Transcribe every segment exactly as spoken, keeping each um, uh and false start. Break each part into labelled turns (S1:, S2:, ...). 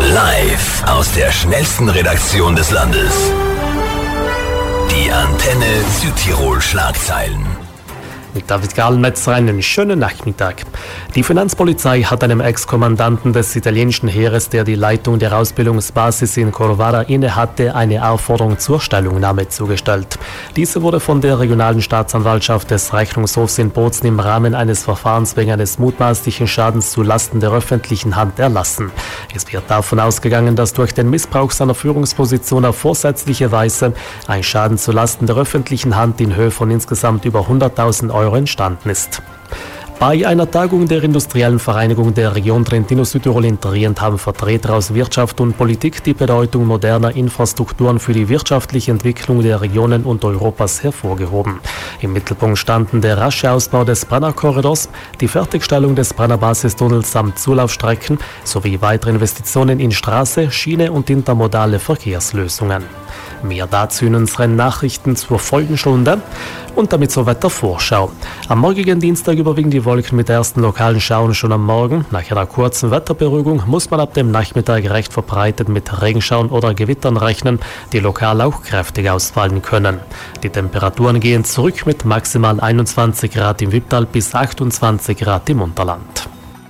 S1: Live aus der schnellsten Redaktion des Landes. Die Antenne Südtirol Schlagzeilen.
S2: Mit David Gallmetzer einen schönen Nachmittag. Die Finanzpolizei hat einem Ex-Kommandanten des italienischen Heeres, der die Leitung der Ausbildungsbasis in Corvara innehatte, eine Aufforderung zur Stellungnahme zugestellt. Diese wurde von der regionalen Staatsanwaltschaft des Rechnungshofs in Bozen im Rahmen eines Verfahrens wegen eines mutmaßlichen Schadens zu Lasten der öffentlichen Hand erlassen. Es wird davon ausgegangen, dass durch den Missbrauch seiner Führungsposition auf vorsätzliche Weise ein Schaden zu Lasten der öffentlichen Hand in Höhe von insgesamt über hunderttausend Euro entstanden ist. Bei einer Tagung der Industriellen Vereinigung der Region Trentino-Südtirol in Trient haben Vertreter aus Wirtschaft und Politik die Bedeutung moderner Infrastrukturen für die wirtschaftliche Entwicklung der Regionen und Europas hervorgehoben. Im Mittelpunkt standen der rasche Ausbau des Brenner-Korridors, die Fertigstellung des Brenner-Basistunnels samt Zulaufstrecken sowie weitere Investitionen in Straße, Schiene und intermodale Verkehrslösungen. Mehr dazu in unseren Nachrichten zur Folgenstunde und damit soweit der Vorschau. Am morgigen Dienstag überwiegen die Wolken mit ersten lokalen Schauern schon am Morgen. Nach einer kurzen Wetterberuhigung muss man ab dem Nachmittag recht verbreitet mit Regenschauern oder Gewittern rechnen, die lokal auch kräftig ausfallen können. Die Temperaturen gehen zurück mit maximal einundzwanzig Grad im Wipptal bis achtundzwanzig Grad im Unterland.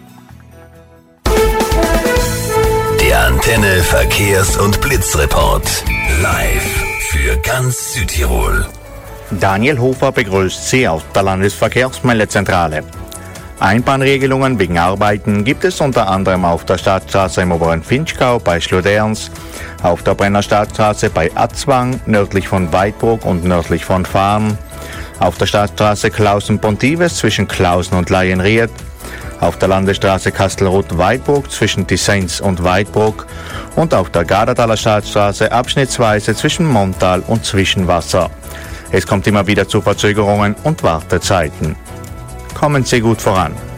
S1: Der Antenne Verkehrs- und Blitzreport. Live für ganz Südtirol.
S3: Daniel Hofer begrüßt Sie aus der Landesverkehrsmeldezentrale. Einbahnregelungen wegen Arbeiten gibt es unter anderem auf der Stadtstraße im oberen Finchgau bei Schloderns, auf der Brenner Stadtstraße bei Atzwang, nördlich von Weidbruck und nördlich von Fahren, auf der Stadtstraße Klausen-Pontives zwischen Klausen und Laienried, auf der Landesstraße Kastelruth-Weidbruck zwischen Tissens und Weidbruck und auf der Gardertaler Stadtstraße abschnittsweise zwischen Montal und Zwischenwasser. Es kommt immer wieder zu Verzögerungen und Wartezeiten. Kommen Sie gut voran.